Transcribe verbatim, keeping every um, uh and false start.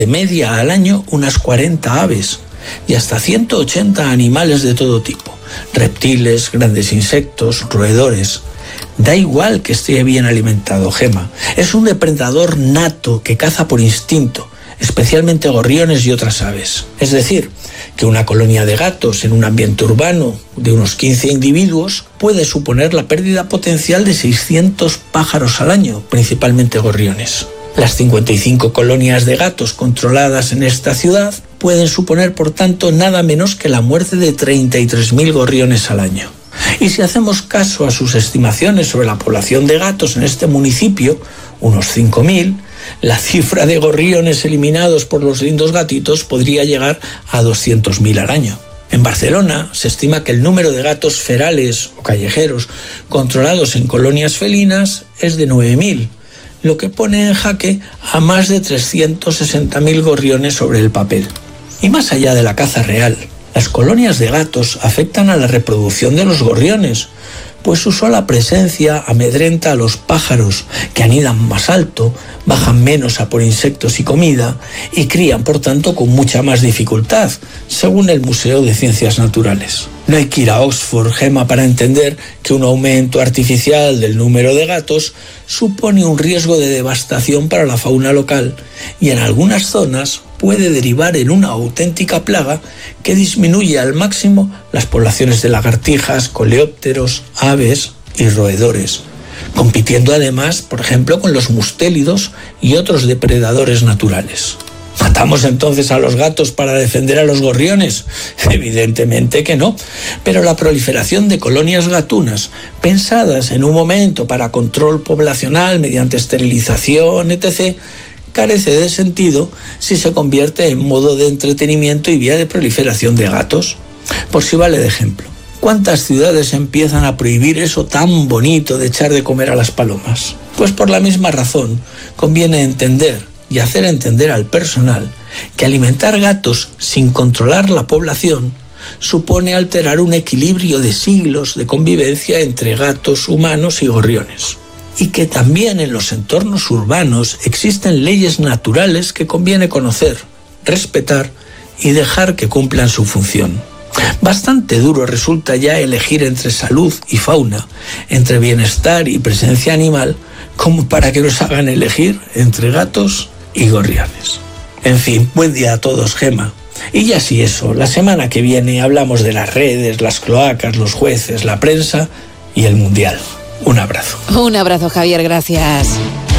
De media al año unas cuarenta aves y hasta ciento ochenta animales de todo tipo, reptiles, grandes insectos, roedores. Da igual que esté bien alimentado, Gema. Es un depredador nato que caza por instinto, especialmente gorriones y otras aves. Es decir, que una colonia de gatos en un ambiente urbano de unos quince individuos puede suponer la pérdida potencial de seiscientos pájaros al año, principalmente gorriones. Las cincuenta y cinco colonias de gatos controladas en esta ciudad pueden suponer, por tanto, nada menos que la muerte de treinta y tres mil gorriones al año. Y si hacemos caso a sus estimaciones sobre la población de gatos en este municipio, unos cinco mil, la cifra de gorriones eliminados por los lindos gatitos podría llegar a doscientos mil al año. En Barcelona se estima que el número de gatos ferales o callejeros controlados en colonias felinas es de nueve mil, lo que pone en jaque a más de trescientos sesenta mil gorriones sobre el papel. Y más allá de la caza real, las colonias de gatos afectan a la reproducción de los gorriones, pues su sola presencia amedrenta a los pájaros, que anidan más alto, bajan menos a por insectos y comida y crían, por tanto, con mucha más dificultad, según el Museo de Ciencias Naturales. No hay que ir a Oxford, Gema, para entender que un aumento artificial del número de gatos supone un riesgo de devastación para la fauna local y en algunas zonas puede derivar en una auténtica plaga que disminuye al máximo las poblaciones de lagartijas, coleópteros, aves y roedores, compitiendo además, por ejemplo, con los mustélidos y otros depredadores naturales. ¿Matamos entonces a los gatos para defender a los gorriones? Evidentemente que no, pero la proliferación de colonias gatunas, pensadas en un momento para control poblacional mediante esterilización, etcétera, carece de sentido si se convierte en modo de entretenimiento y vía de proliferación de gatos. Por si vale de ejemplo, ¿cuántas ciudades empiezan a prohibir eso tan bonito de echar de comer a las palomas? Pues por la misma razón, conviene entender y hacer entender al personal que alimentar gatos sin controlar la población supone alterar un equilibrio de siglos de convivencia entre gatos, humanos y gorriones. Y que también en los entornos urbanos existen leyes naturales que conviene conocer, respetar y dejar que cumplan su función. Bastante duro resulta ya elegir entre salud y fauna, entre bienestar y presencia animal, como para que nos hagan elegir entre gatos y gorriones. En fin, buen día a todos, Gema. Y ya sí eso, la semana que viene hablamos de las redes, las cloacas, los jueces, la prensa y el mundial. Un abrazo. Un abrazo, Javier, gracias.